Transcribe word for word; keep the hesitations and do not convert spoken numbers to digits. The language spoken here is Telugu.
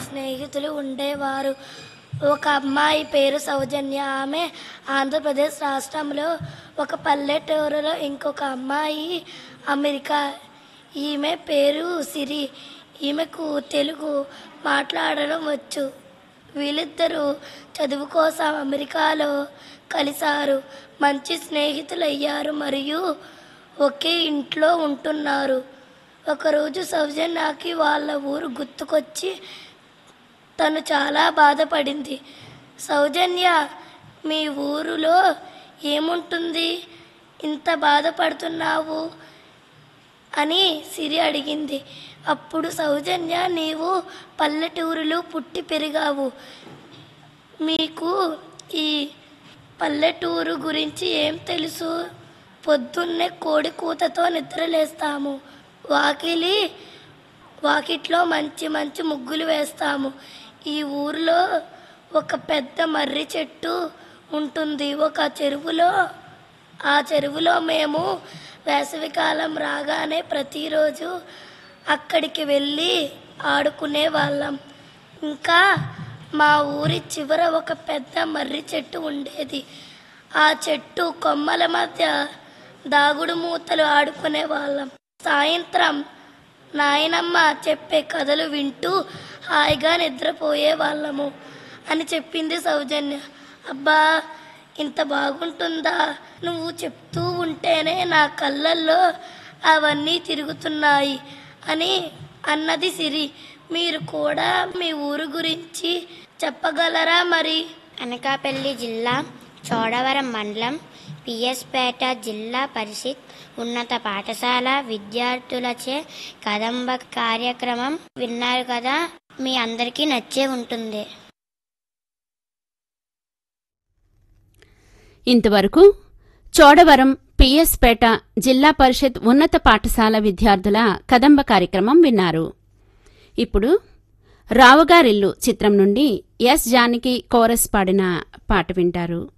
స్నేహితులు ఉండేవారు. ఒక అమ్మాయి పేరు సౌజన్య. ఆమె ఆంధ్రప్రదేశ్ రాష్ట్రంలో ఒక పల్లెటూరులో. ఇంకొక అమ్మాయి అమెరికా. ఈమె పేరు సిరి. ఈమెకు తెలుగు మాట్లాడడం వచ్చు. వీళ్ళిద్దరూ చదువు కోసం అమెరికాలో కలిశారు. మంచి స్నేహితులయ్యారు మరియు ఒకే ఇంట్లో ఉంటున్నారు. ఒకరోజు సౌజన్యకి వాళ్ళ ఊరు గుర్తుకొచ్చి తను చాలా బాధపడింది. సౌజన్య, మీ ఊరిలో ఏముంటుంది, ఇంత బాధపడుతున్నావు అని సిరి అడిగింది. అప్పుడు సౌజన్య, నీవు పల్లెటూరులో పుట్టి పెరిగావు. మీకు ఈ పల్లెటూరు గురించి ఏం తెలుసు? పొద్దున్నే కోడి కూతతో నిద్రలేస్తాము. వాకిలి వాకిట్లో మంచి మంచి ముగ్గులు వేస్తాము. ఈ ఊరిలో ఒక పెద్ద మర్రి చెట్టు ఉంటుంది. ఒక చెరువులో ఆ చెరువులో మేము వేసవికాలం రాగానే ప్రతిరోజు అక్కడికి వెళ్ళి ఆడుకునే వాళ్ళం. ఇంకా మా ఊరి చివర ఒక పెద్ద మర్రి చెట్టు ఉండేది. ఆ చెట్టు కొమ్మల మధ్య దాగుడు మూతలు ఆడుకునే వాళ్ళం. సాయంత్రం నాయనమ్మ చెప్పే కథలు వింటూ హాయిగా నిద్రపోయే వాళ్ళము అని చెప్పింది సౌజన్య. అబ్బా, ఇంత బాగుంటుందా? నువ్వు చెప్తూ ఉంటేనే నా కళ్ళల్లో అవన్నీ తిరుగుతున్నాయి అని అన్నది సిరి. మీరు కూడా మీ ఊరు గురించి చెప్పగలరా మరి? అనకాపల్లి జిల్లా చోడవరం మండలం పిఎస్ పేట జిల్లా పరిషత్ ఉన్నత పాఠశాల విద్యార్థులచే కదంబ కార్యక్రమం విన్నారు కదా, మీ అందరికీ నచ్చే ఉంటుంది. ఇంతవరకు చోడవరం పిఎస్ పేట జిల్లా పరిషత్ ఉన్నత పాఠశాల విద్యార్థుల కదంబ కార్యక్రమం విన్నారు. ఇప్పుడు రావుగారిల్లు చిత్రం నుండి ఎస్ జానకి కోరస్ పాడిన పాట వింటారు.